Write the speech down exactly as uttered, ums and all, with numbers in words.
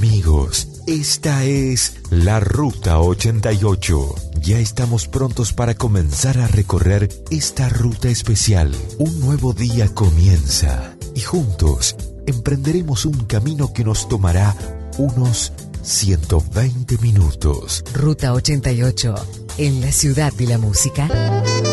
amigos, esta es la Ruta ochenta y ocho. Ya estamos prontos para comenzar a recorrer esta ruta especial. Un nuevo día comienza y juntos emprenderemos un camino que nos tomará unos ciento veinte minutos. Ruta ochenta y ocho, en la ciudad de la música.